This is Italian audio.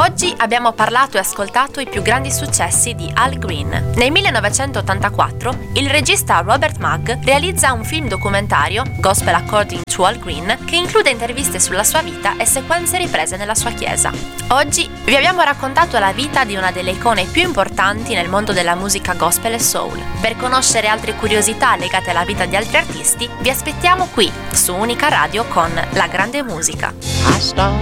Oggi abbiamo parlato e ascoltato i più grandi successi di Al Green. Nel 1984 il regista Robert Mugg realizza un film documentario, Gospel According to Al Green, che include interviste sulla sua vita e sequenze riprese nella sua chiesa. Oggi vi abbiamo raccontato la vita di una delle icone più importanti nel mondo della musica gospel e soul. Per conoscere altre curiosità legate alla vita di altri artisti, vi aspettiamo qui, su Unica Radio con La Grande Musica.